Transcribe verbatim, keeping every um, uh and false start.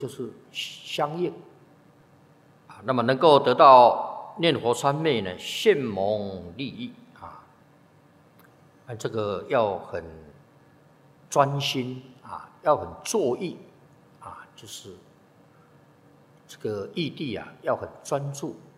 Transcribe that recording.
就是相应啊，那么能够得到念佛三昧呢，现蒙利益啊，啊，这个要很专心啊，要很作意啊，就是这个义谛啊，要很专注